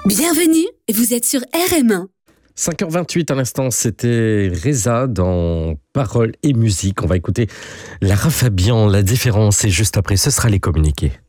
Bienvenue, vous êtes sur RM1. 5h28 à l'instant, c'était Reza dans Paroles et musique. On va écouter Lara Fabian, La différence, et juste après, ce sera les communiqués.